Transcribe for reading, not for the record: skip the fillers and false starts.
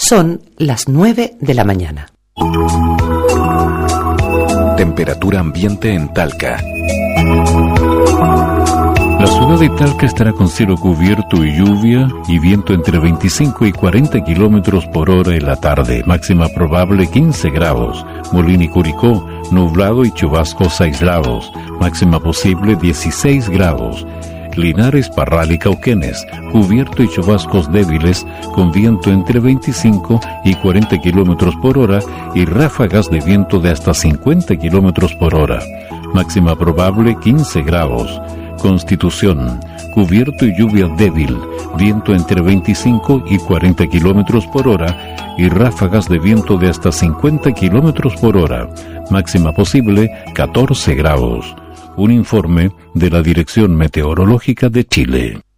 Son las 9 de la mañana. Temperatura ambiente en Talca. La ciudad de Talca estará con cielo cubierto y lluvia y viento entre 25 y 40 kilómetros por hora en la tarde. Máxima probable 15 grados. Molina y Curicó, nublado y chubascos aislados. Máxima posible 16 grados. Linares, Parral y Cauquenes, cubierto y chubascos débiles con viento entre 25 y 40 kilómetros por hora y ráfagas de viento de hasta 50 kilómetros por hora. Máxima probable 15 grados. Constitución, cubierto y lluvia débil, viento entre 25 y 40 kilómetros por hora y ráfagas de viento de hasta 50 kilómetros por hora. Máxima posible 14 grados. Un informe de la Dirección Meteorológica de Chile.